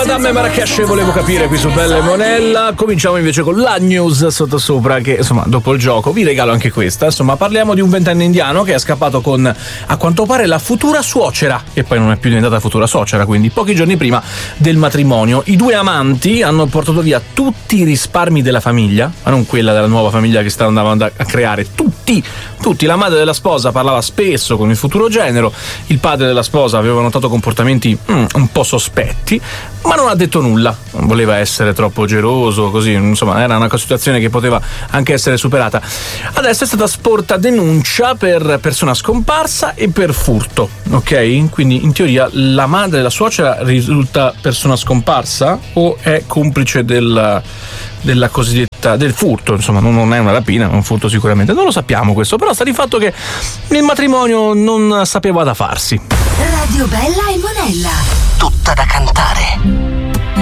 Madame Marrakesh volevo capire qui su Bella e Monella. Cominciamo invece con la news sottosopra, che insomma dopo il gioco vi regalo anche questa. Insomma, parliamo di un 20enne indiano che è scappato con, a quanto pare, la futura suocera, che poi non è più diventata futura suocera, quindi pochi giorni prima del matrimonio. I due amanti hanno portato via tutti i risparmi della famiglia, ma non quella della nuova famiglia che stanno andando a creare, tutti. La madre della sposa parlava spesso con il futuro genero, il padre della sposa aveva notato comportamenti un po' sospetti, ma non ha detto nulla, non voleva essere troppo geloso, così, insomma, era una situazione che poteva anche essere superata. Adesso è stata sporta denuncia per persona scomparsa e per furto, ok? Quindi in teoria la madre della suocera risulta persona scomparsa o è complice della cosiddetta del furto, insomma, non è una rapina, è un furto sicuramente, non lo sappiamo questo, però sta di fatto che il matrimonio non sapeva da farsi. Radio Bella e Monella, tutta da cantare.